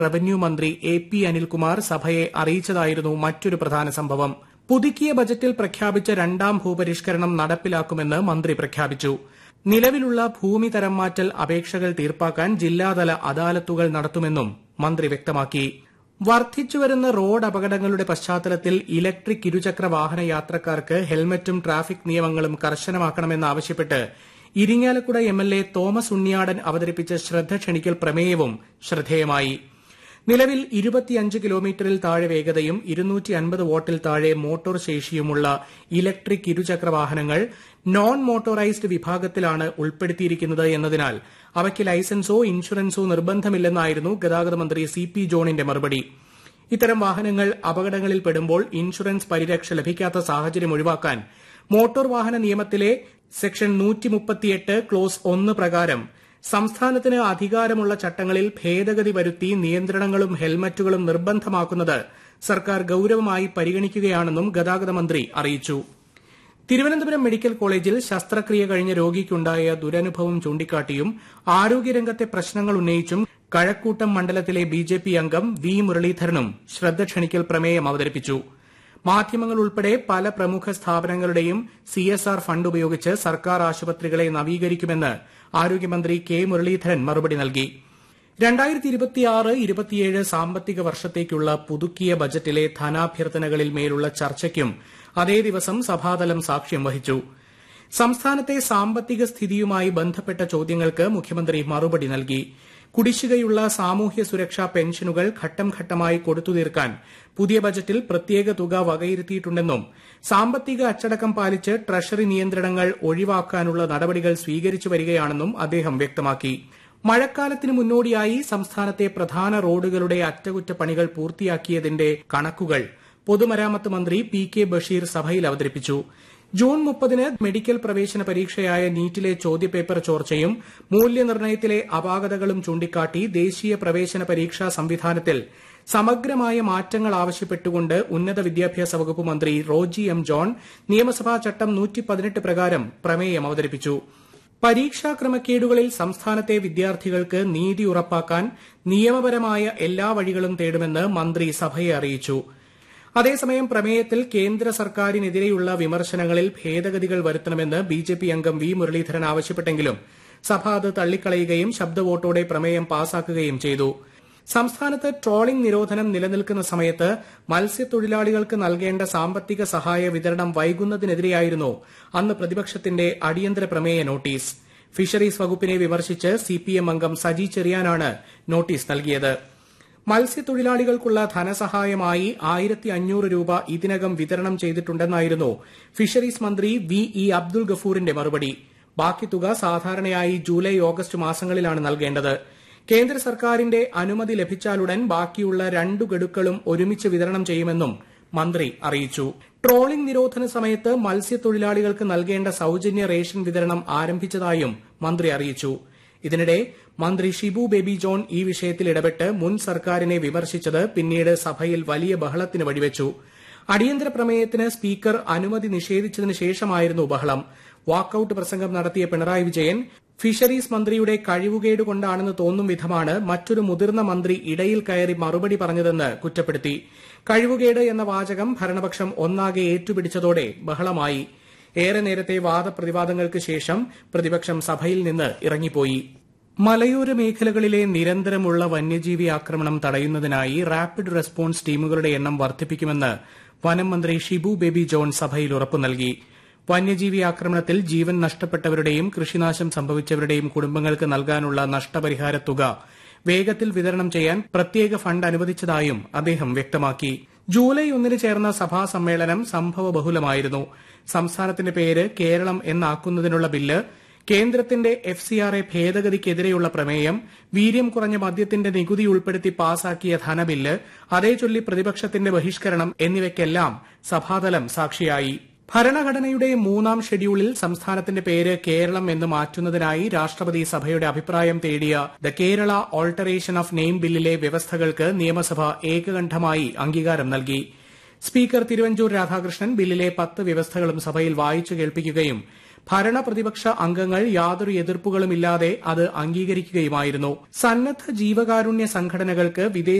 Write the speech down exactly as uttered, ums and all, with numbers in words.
Revenue മന്ത്രി A P Anilkumar സഭയെ അറിയിച്ചതായിരുന്നു മറ്റൊരു പ്രധാന സംഭവം. പുതുക്കിയ ബജറ്റിൽ പ്രഖ്യാപിച്ച രണ്ടാം ഭൂപരിഷ്കരണം നടപ്പിലാക്കുമെന്ന് മന്ത്രി പ്രഖ്യാപിച്ചു. നിലവിലുള്ള ഭൂമി തരംമാറ്റൽ അപേക്ഷകൾ തീർപ്പാക്കാൻ ജില്ലാതല അദാലത്തുകൾ നടത്തുമെന്നും മന്ത്രി വ്യക്തമാക്കി. വർദ്ധിച്ചുവരുന്ന റോഡ് അപകടങ്ങളുടെ പശ്ചാത്തലത്തിൽ ഇലക്ട്രിക് ഇരുചക്ര വാഹന യാത്രക്കാർക്ക് ഹെൽമറ്റും ട്രാഫിക് നിയമങ്ങളും കർശനമാക്കണമെന്നാവശ്യപ്പെട്ട് ഇരിങ്ങാലക്കുട എംഎൽഎ തോമസ് ഉണ്ണിയാടൻ അവതരിപ്പിച്ച ശ്രദ്ധ ക്ഷണിക്കൽ പ്രമേയവും ശ്രദ്ധേയമായി. നിലവിൽ ഇരുപത്തിയഞ്ച് കിലോമീറ്ററിൽ താഴെ വേഗതയും ഇരുന്നൂറ്റി അൻപത് വാട്ടിൽ താഴെ മോട്ടോർ ശേഷിയുമുള്ള ഇലക്ട്രിക് ഇരുചക്ര വാഹനങ്ങൾ നോൺ മോട്ടോറൈസ്ഡ് വിഭാഗത്തിലാണ് ഉൾപ്പെടുത്തിയിരിക്കുന്നത് എന്നതിനാൽ അവയ്ക്ക് ലൈസൻസോ ഇൻഷുറൻസോ നിർബന്ധമില്ലെന്നായിരുന്നു ഗതാഗത മന്ത്രി സി പി ജോണിന്റെ മറുപടി. ഇത്തരം വാഹനങ്ങൾ അപകടങ്ങളിൽ പെടുമ്പോൾ ഇൻഷുറൻസ് പരിരക്ഷ ലഭിക്കാത്ത സാഹചര്യം ഒഴിവാക്കാൻ മോട്ടോർ വാഹന നിയമത്തിലെ സെക്ഷൻ നൂറ്റി മുപ്പത്തിയെട്ട് ക്ലോസ് ഒന്ന് പ്രകാരം സംസ്ഥാനത്തിന് അധികാരമുള്ള ചട്ടങ്ങളിൽ ഭേദഗതി വരുത്തി നിയന്ത്രണങ്ങളും ഹെൽമറ്റുകളും നിർബന്ധമാക്കുന്നത് സർക്കാർ ഗൌരവമായി പരിഗണിക്കുകയാണെന്നും ഗതാഗത മന്ത്രി അറിയിച്ചു. തിരുവനന്തപുരം മെഡിക്കൽ കോളേജിൽ ശസ്ത്രക്രിയ കഴിഞ്ഞ രോഗിക്കുണ്ടായ ദുരനുഭവം ചൂണ്ടിക്കാട്ടിയും ആരോഗ്യരംഗത്തെ പ്രശ്നങ്ങൾ ഉന്നയിച്ചും കഴക്കൂട്ടം മണ്ഡലത്തിലെ ബിജെപി അംഗം വി മുരളീധരനും ശ്രദ്ധ ക്ഷണിക്കൽ പ്രമേയം അവതരിപ്പിച്ചു. മാധ്യമങ്ങൾ ഉൾപ്പെടെ പല പ്രമുഖ സ്ഥാപനങ്ങളുടെയും സി എസ് ആർ ഫണ്ട് ഉപയോഗിച്ച് സർക്കാർ ആശുപത്രികളെ നവീകരിക്കുമെന്ന് ആരോഗ്യമന്ത്രി കെ മുരളീധരൻ മറുപടി നൽകി. രണ്ടായിരത്തി ഇരുപത്തിയാറ് ഇരുപത്തിയേഴ് സാമ്പത്തിക വർഷത്തേക്കുള്ള പുതുക്കിയ ബജറ്റിലെ ധനാഭ്യർത്ഥനകളിൽ മേലുള്ള ചർച്ചയ്ക്കും അതേ ദിവസം സഭാതലം സാക്ഷ്യം വഹിച്ചു. സംസ്ഥാനത്തെ സാമ്പത്തിക സ്ഥിതിയുമായി ബന്ധപ്പെട്ട ചോദ്യങ്ങൾക്ക് മുഖ്യമന്ത്രി മറുപടി നൽകി. കുടിശ്ശികയുള്ള സാമൂഹ്യ സുരക്ഷാ പെൻഷനുകൾ ഘട്ടം ഘട്ടമായി കൊടുത്തുതീർക്കാൻ പുതിയ ബജറ്റിൽ പ്രത്യേക തുക വകയിരുത്തിയിട്ടുണ്ടെന്നും സാമ്പത്തിക അച്ചടക്കം പാലിച്ച് ട്രഷറി നിയന്ത്രണങ്ങൾ ഒഴിവാക്കാനുള്ള നടപടികൾ സ്വീകരിച്ചു വരികയാണെന്നും അദ്ദേഹം വ്യക്തമാക്കി. മഴക്കാലത്തിന് മുന്നോടിയായി സംസ്ഥാനത്തെ പ്രധാന റോഡുകളുടെ അറ്റകുറ്റപ്പണികൾ പൂർത്തിയാക്കിയതിന്റെ കണക്കുകൾ പൊതുമരാമത്ത് മന്ത്രി പി കെ ബഷീർ സഭയിൽ അവതരിപ്പിച്ചു. ജൂൺ മുപ്പതിന് മെഡിക്കൽ പ്രവേശന പരീക്ഷയായ നീറ്റിലെ ചോദ്യപേപ്പർ ചോർച്ചയും മൂല്യനിർണ്ണയത്തിലെ അപാകതകളും ചൂണ്ടിക്കാട്ടി ദേശീയ പ്രവേശന പരീക്ഷാ സംവിധാനത്തിൽ സമഗ്രമായ മാറ്റങ്ങൾ ആവശ്യപ്പെട്ടുകൊണ്ട് ഉന്നത വിദ്യാഭ്യാസ വകുപ്പ് മന്ത്രി റോജി എം ജോൺ നിയമസഭാ ചട്ടം നൂറ്റി പതിനെട്ട് പ്രകാരം പ്രമേയം അവതരിപ്പിച്ചു. പരീക്ഷാ ക്രമക്കേടുകളിൽ സംസ്ഥാനത്തെ വിദ്യാർത്ഥികൾക്ക് നീതി ഉറപ്പാക്കാൻ നിയമപരമായ എല്ലാ വഴികളും തേടുമെന്ന് മന്ത്രി സഭയെ അറിയിച്ചു. അതേസമയം പ്രമേയത്തിൽ കേന്ദ്ര സർക്കാരിനെതിരെയുള്ള വിമർശനങ്ങളിൽ ഭേദഗതികൾ വരുത്തണമെന്ന് ബിജെപി അംഗം വി മുരളീധരൻ ആവശ്യപ്പെട്ടെങ്കിലും സഭ അത് തള്ളിക്കളയുകയും ശബ്ദവോട്ടോടെ പ്രമേയം പാസാക്കുകയും ചെയ്തു. സംസ്ഥാനത്ത് ട്രോളിംഗ് നിരോധനം നിലനിൽക്കുന്ന സമയത്ത് മത്സ്യത്തൊഴിലാളികൾക്ക് നൽകേണ്ട സാമ്പത്തിക സഹായ വിതരണം വൈകുന്നതിനെതിരെയായിരുന്നു അന്ന് പ്രതിപക്ഷത്തിന്റെ അടിയന്തര പ്രമേയ നോട്ടീസ്. ഫിഷറീസ് വകുപ്പിനെ വിമർശിച്ച് സിപിഎം അംഗം സജി ചെറിയാനാണ് നോട്ടീസ് നൽകിയത്. മത്സ്യത്തൊഴിലാളികൾക്കുള്ള ധനസഹായമായി ആയിരത്തി അഞ്ഞൂറ് രൂപ ഇതിനകം വിതരണം ചെയ്തിട്ടുണ്ടെന്നായിരുന്നു ഫിഷറീസ് മന്ത്രി വി ഇ അബ്ദുൽ ഗഫൂറിന്റെ മറുപടി. ബാക്കി തുക സാധാരണയായി ജൂലൈ ഓഗസ്റ്റ് മാസങ്ങളിലാണ് നൽകേണ്ടത്. കേന്ദ്ര സർക്കാരിന്റെ അനുമതി ലഭിച്ചാലുടൻ ബാക്കിയുള്ള രണ്ടു ഗഡുക്കളും ഒരുമിച്ച് വിതരണം ചെയ്യുമെന്നും മന്ത്രി അറിയിച്ചു. ട്രോളിംഗ് നിരോധന സമയത്ത് മത്സ്യത്തൊഴിലാളികൾക്ക് നൽകേണ്ട സൌജന്യ റേഷൻ വിതരണം ആരംഭിച്ചതായും മന്ത്രി അറിയിച്ചു. ഇതിനിടെ മന്ത്രി ഷിബു ബേബി ജോൺ ഈ വിഷയത്തിൽ ഇടപെട്ട് മുൻ സർക്കാരിനെ വിമർശിച്ചത് പിന്നീട് സഭയിൽ വലിയ ബഹളത്തിന് വഴിവെച്ചു. അടിയന്തര പ്രമേയത്തിന് സ്പീക്കർ അനുമതി നിഷേധിച്ചതിന് ശേഷമായിരുന്നു ബഹളം. വാക്കൌട്ട് പ്രസംഗം നടത്തിയ പിണറായി വിജയൻ ഫിഷറീസ് മന്ത്രിയുടെ കഴിവുകേട് കൊണ്ടാണെന്ന് തോന്നും വിധമാണ് മറ്റൊരു മുതിർന്ന മന്ത്രി ഇടയിൽ കയറി മറുപടി പറഞ്ഞതെന്ന് കുറ്റപ്പെടുത്തി. കഴിവുകേട് എന്ന വാചകം ഭരണപക്ഷം ഒന്നാകെ ഏറ്റുപിടിച്ചതോടെ ബഹളമായി. ഏറെ നേരത്തെ വാദപ്രതിവാദങ്ങൾക്ക് ശേഷം പ്രതിപക്ഷം സഭയിൽ നിന്ന് ഇറങ്ങിപ്പോയി. മലയോര മേഖലകളിലെ നിരന്തരമുള്ള വന്യജീവി ആക്രമണം തടയുന്നതിനായി റാപ്പിഡ് റെസ്പോൺസ് ടീമുകളുടെ എണ്ണം വർദ്ധിപ്പിക്കുമെന്ന് വനം മന്ത്രി ഷിബു ബേബി ജോൺ സഭയിൽ ഉറപ്പു നൽകി. വന്യജീവി ആക്രമണത്തിൽ ജീവൻ നഷ്ടപ്പെട്ടവരുടെയും കൃഷിനാശം സംഭവിച്ചവരുടെയും കുടുംബങ്ങൾക്ക് നൽകാനുള്ള നഷ്ടപരിഹാര തുക വേഗത്തിൽ വിതരണം ചെയ്യാൻ പ്രത്യേക ഫണ്ട് അനുവദിച്ചതായും അദ്ദേഹം വ്യക്തമാക്കി. ജൂലൈ ഒന്നിന് ചേർന്ന സഭാ സമ്മേളനം സംഭവബഹുലമായിരുന്നു. സംസ്ഥാനത്തിന്റെ പേര് കേരളം എന്നാക്കുന്നതിനുള്ള ബില്ല്, കേന്ദ്രത്തിന്റെ എഫ് സി ആർ എ ഭേദഗതിക്കെതിരെയുള്ള പ്രമേയം, വീര്യം കുറഞ്ഞ മദ്യത്തിന്റെ നികുതി ഉൾപ്പെടുത്തി പാസാക്കിയ ധനബില്ല്, അതേചൊല്ലി പ്രതിപക്ഷത്തിന്റെ ബഹിഷ്കരണം എന്നിവയ്ക്കെല്ലാം സഭാതലം സാക്ഷിയായി. ഭരണഘടനയുടെ മൂന്നാം ഷെഡ്യൂളിൽ സംസ്ഥാനത്തിന്റെ പേര് കേരളം എന്ന് മാറ്റുന്നതിനായി രാഷ്ട്രപതി സഭയുടെ അഭിപ്രായം തേടിയ the Kerala alteration of name ബില്ലിലെ വ്യവസ്ഥകൾക്ക് നിയമസഭ ഏകകണ്ഠമായി അംഗീകാരം നൽകി. സ്പീക്കർ തിരുവഞ്ചൂർ രാധാകൃഷ്ണൻ ബില്ലിലെ പത്ത് വ്യവസ്ഥകളും സഭയിൽ വായിച്ചു കേൾപ്പിക്കുകയും ഭരണ പ്രതിപക്ഷ അംഗങ്ങൾ യാതൊരു എതിർപ്പുകളുമില്ലാതെ അത് അംഗീകരിക്കുകയുമായിരുന്നു. സന്നദ്ധ ജീവകാരുണ്യ സംഘടനകൾക്ക് വിദേശ